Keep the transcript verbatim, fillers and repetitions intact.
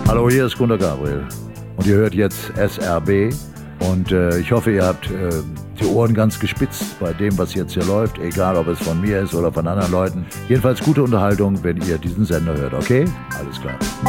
Hallo, hier ist Gunter Gabriel und ihr hört jetzt S R B und äh, ich hoffe, ihr habt äh, die Ohren ganz gespitzt bei dem, was jetzt hier läuft, egal ob es von mir ist oder von anderen Leuten. Jedenfalls gute Unterhaltung, wenn ihr diesen Sender hört, okay? Alles klar.